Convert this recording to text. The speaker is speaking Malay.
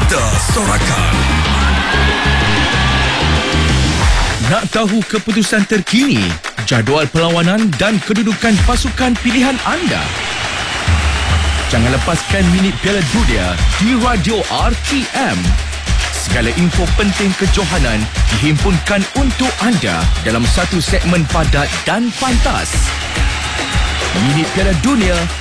Kita Sorakan. Nak tahu keputusan terkini, jadual perlawanan dan kedudukan pasukan pilihan anda? Jangan lepaskan minit Piala Dunia di Radio RTM. Segala info penting kejohanan dihimpunkan untuk anda dalam satu segmen padat dan pantas. Minit Piala Dunia